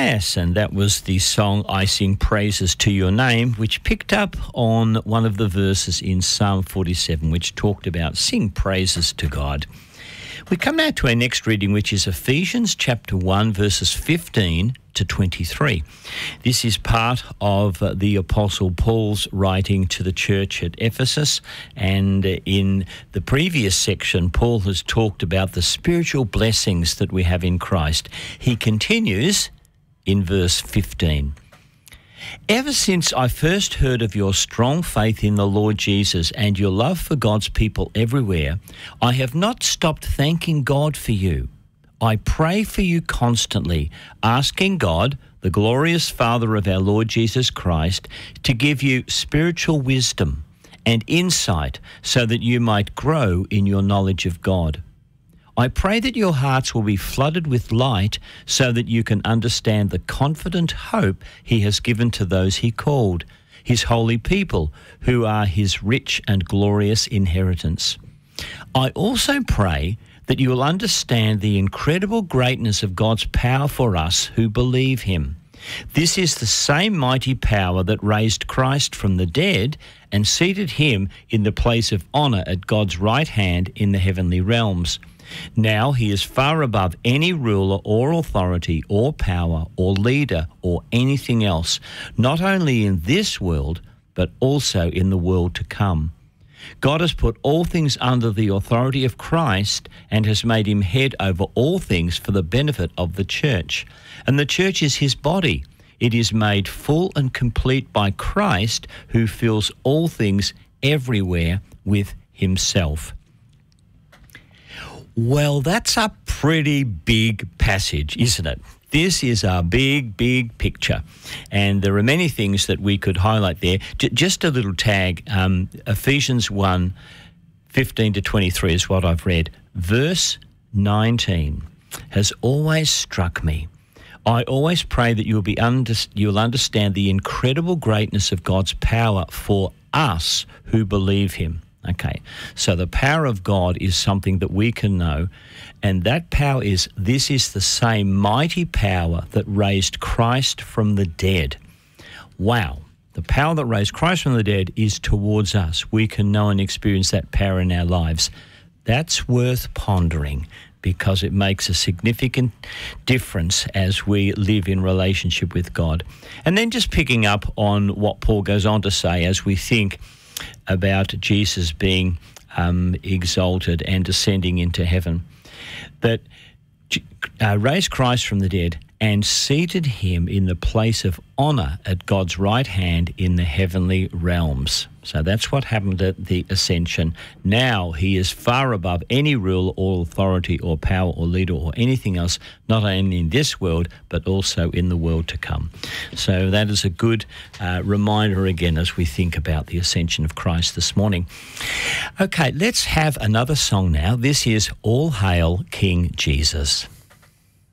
Yes, and that was the song I Sing Praises to Your Name, which picked up on one of the verses in Psalm 47, which talked about sing praises to God. We come now to our next reading, which is Ephesians chapter 1, verses 15 to 23. This is part of the Apostle Paul's writing to the church at Ephesus, and in the previous section, Paul has talked about the spiritual blessings that we have in Christ. He continues in verse 15. Ever since I first heard of your strong faith in the Lord Jesus and your love for God's people everywhere, I have not stopped thanking God for you. I pray for you constantly, asking God, the glorious Father of our Lord Jesus Christ, to give you spiritual wisdom and insight so that you might grow in your knowledge of God. I pray that your hearts will be flooded with light so that you can understand the confident hope he has given to those he called, his holy people, who are his rich and glorious inheritance. I also pray that you will understand the incredible greatness of God's power for us who believe him. This is the same mighty power that raised Christ from the dead and seated him in the place of honor at God's right hand in the heavenly realms. Now he is far above any ruler or authority or power or leader or anything else, not only in this world, but also in the world to come. God has put all things under the authority of Christ and has made him head over all things for the benefit of the church. And the church is his body. It is made full and complete by Christ, who fills all things everywhere with himself. Well, that's a pretty big passage, isn't it? This is a big, big picture. And there are many things that we could highlight there. Just a little tag, Ephesians 1, 15 to 23 is what I've read. Verse 19 has always struck me. I always pray that you'll understand the incredible greatness of God's power for us who believe him. Okay, so the power of God is something that we can know, and that power this is the same mighty power that raised Christ from the dead. Wow, the power that raised Christ from the dead is towards us. We can know and experience that power in our lives. That's worth pondering, because it makes a significant difference as we live in relationship with God. And then just picking up on what Paul goes on to say as we think about Jesus being exalted and descending into heaven, that raised Christ from the dead and seated him in the place of honor at God's right hand in the heavenly realms. So that's what happened at the ascension. Now he is far above any rule or authority or power or leader or anything else, not only in this world, but also in the world to come. So that is a good reminder again as we think about the ascension of Christ this morning. Okay, let's have another song now. This is All Hail King Jesus.